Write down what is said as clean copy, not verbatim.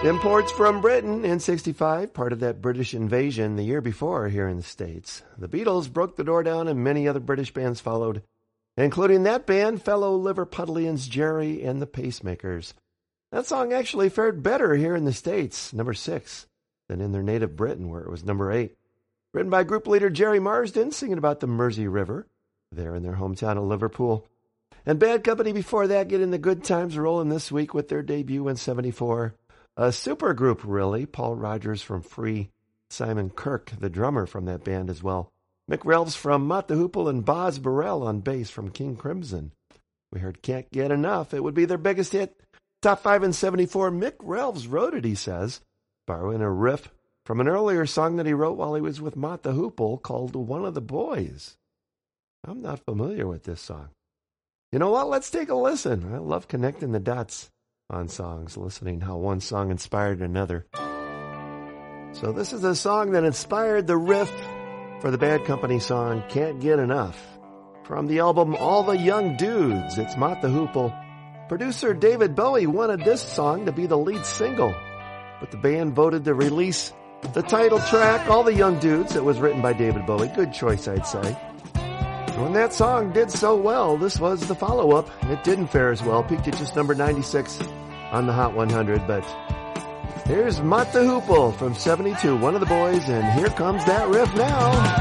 Imports from Britain in 65, part of that British invasion the year before here in the States. The Beatles broke the door down and many other British bands followed, including that band, fellow Liverpudlians Jerry and the Pacemakers. That song actually fared better here in the States, number 6, than in their native Britain where it was number 8. Written by group leader Jerry Marsden, singing about the Mersey River, there in their hometown of Liverpool. And Bad Company before that, getting the good times rolling this week with their debut in 74. A super group, really. Paul Rogers from Free, Simon Kirk, the drummer from that band as well. Mick Relves from Mott the Hoople, and Boz Burrell on bass from King Crimson. We heard Can't Get Enough. It would be their biggest hit. Top 5 in 74. Mick Relves wrote it, he says, borrowing a riff from an earlier song that he wrote while he was with Mott the Hoople called One of the Boys. I'm not familiar with this song. You know what? Let's take a listen. I love connecting the dots on songs, listening how one song inspired another. So this is a song that inspired the riff for the Bad Company song Can't Get Enough. From the album All the Young Dudes, it's Mott the Hoople. Producer David Bowie wanted this song to be the lead single, but the band voted to release the title track, All the Young Dudes, that was written by David Bowie. Good choice, I'd say. When that song did so well, this was the follow-up. It didn't fare as well, peaked at just number 96 on the Hot 100, but here's Mott the Hoople from 72, One of the Boys, and here comes that riff now.